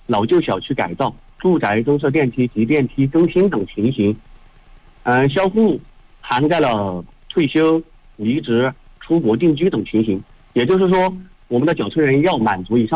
老旧小区改造、住宅增设电梯及电梯更新等情形。销户涵盖了退休、离职、出国定居等情形。也就是说，我们的缴税人要满足以上